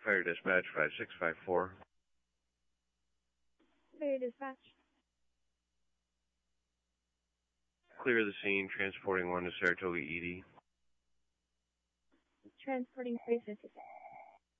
Fire dispatch 5654. Fire dispatch. Clear the scene, transporting 1 to Saratoga ED. Transporting 356.